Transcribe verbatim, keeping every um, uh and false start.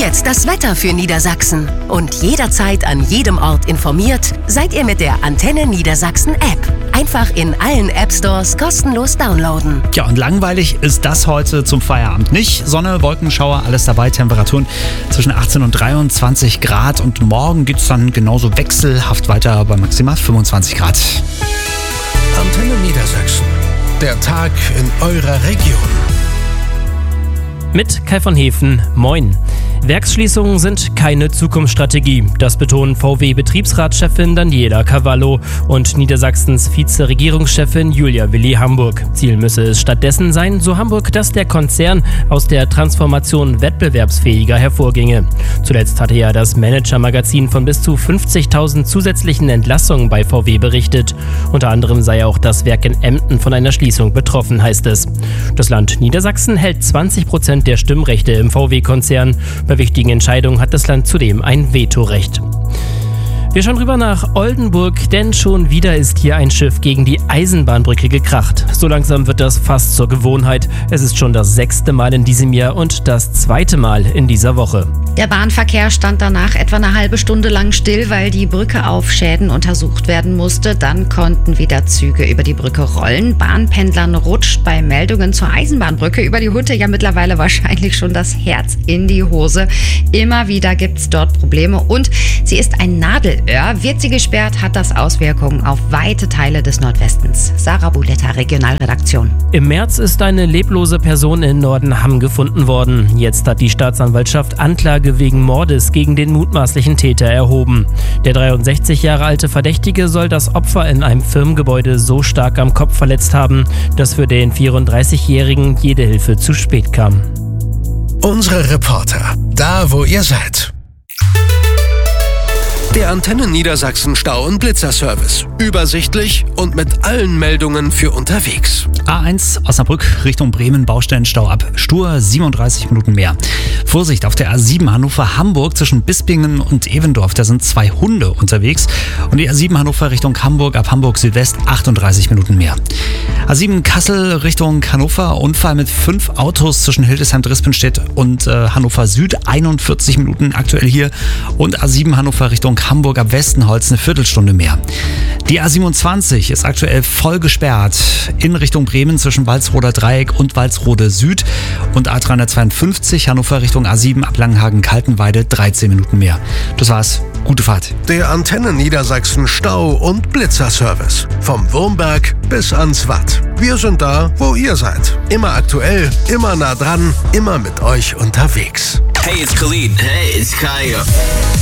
jetzt das Wetter für Niedersachsen. Und jederzeit an jedem Ort informiert seid ihr mit der Antenne Niedersachsen App. Einfach in allen App-Stores kostenlos downloaden. Ja, und langweilig ist das heute zum Feierabend nicht. Sonne, Wolkenschauer, alles dabei. Temperaturen zwischen achtzehn und dreiundzwanzig Grad. Und morgen geht es dann genauso wechselhaft weiter bei maximal fünfundzwanzig Grad. Antenne Niedersachsen. Der Tag in eurer Region. Mit Kai von Hefen, moin. Werksschließungen sind keine Zukunftsstrategie. Das betonen V W-Betriebsratschefin Daniela Cavallo und Niedersachsens Vize-Regierungschefin Julia Willi Hamburg. Ziel müsse es stattdessen sein, so Hamburg, dass der Konzern aus der Transformation wettbewerbsfähiger hervorginge. Zuletzt hatte ja das Manager-Magazin von bis zu fünfzigtausend zusätzlichen Entlassungen bei V W berichtet. Unter anderem sei auch das Werk in Emden von einer Schließung betroffen, heißt es. Das Land Niedersachsen hält zwanzig Prozent der Stimmrechte im V W-Konzern. Bei wichtigen Entscheidungen hat das Land zudem ein Vetorecht. Wir schauen rüber nach Oldenburg, denn schon wieder ist hier ein Schiff gegen die Eisenbahnbrücke gekracht. So langsam wird das fast zur Gewohnheit. Es ist schon das sechste Mal in diesem Jahr und das zweite Mal in dieser Woche. Der Bahnverkehr stand danach etwa eine halbe Stunde lang still, weil die Brücke auf Schäden untersucht werden musste. Dann konnten wieder Züge über die Brücke rollen. Bahnpendlern rutscht bei Meldungen zur Eisenbahnbrücke über die Hütte ja mittlerweile wahrscheinlich schon das Herz in die Hose. Immer wieder gibt es dort Probleme und sie ist ein Nadelöhr. Wird sie gesperrt, hat das Auswirkungen auf weite Teile des Nordwestens. Sarah Buletta, Regionalredaktion. Im März ist eine leblose Person in Nordenham gefunden worden. Jetzt hat die Staatsanwaltschaft Anklage wegen Mordes gegen den mutmaßlichen Täter erhoben. Der dreiundsechzig Jahre alte Verdächtige soll das Opfer in einem Firmengebäude so stark am Kopf verletzt haben, dass für den vierunddreißigjährigen jede Hilfe zu spät kam. Unsere Reporter, da wo ihr seid. Der Antenne Niedersachsen Stau- und Blitzerservice. Übersichtlich und mit allen Meldungen für unterwegs. A eins Osnabrück Richtung Bremen, Baustellenstau ab Stur, siebenunddreißig Minuten mehr. Vorsicht auf der A sieben Hannover-Hamburg zwischen Bispingen und Evendorf, da sind zwei Hunde unterwegs. Und die A sieben Hannover Richtung Hamburg ab Hamburg Südwest, achtunddreißig Minuten mehr. A sieben Kassel Richtung Hannover, Unfall mit fünf Autos zwischen Hildesheim-Drispenstedt und äh, Hannover Süd, einundvierzig Minuten aktuell hier. Und A sieben Hannover Richtung Hamburg ab Westenholz, eine Viertelstunde mehr. Die A siebenundzwanzig ist aktuell voll gesperrt in Richtung Bremen zwischen Walsroder Dreieck und Walsrode Süd und A dreihundertzweiundfünfzig Hannover Richtung A sieben ab Langenhagen-Kaltenweide, dreizehn Minuten mehr. Das war's. Gute Fahrt. Der Antenne Niedersachsen Stau- und Blitzerservice. Vom Wurmberg bis ans Watt. Wir sind da, wo ihr seid. Immer aktuell, immer nah dran, immer mit euch unterwegs. Hey, it's Khalid. Hey, it's Kaya.